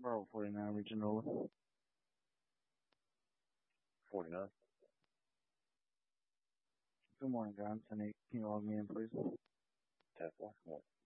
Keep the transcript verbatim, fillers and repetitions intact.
Bro, forty-nine Regional. forty-nine. Good morning, guys. Can you can you log me in, please? Tesla. What?